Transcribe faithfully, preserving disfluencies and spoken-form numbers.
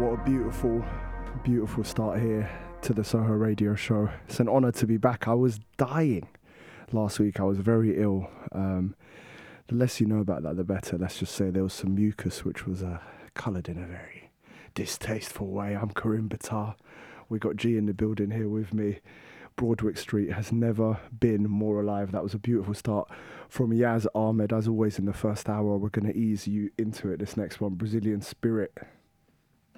What a beautiful, beautiful start here to the Soho Radio Show. It's an honour to be back. I was dying last week. I was very ill. Um, the less you know about that, the better. Let's just say there was some mucus which was uh, coloured in a very distasteful way. I'm Karim Batar. We got G in the building here with me. Broadwick Street has never been more alive. That was a beautiful start from Yaz Ahmed. As always in the first hour, we're going to ease you into it. This next one, Brazilian Spirit.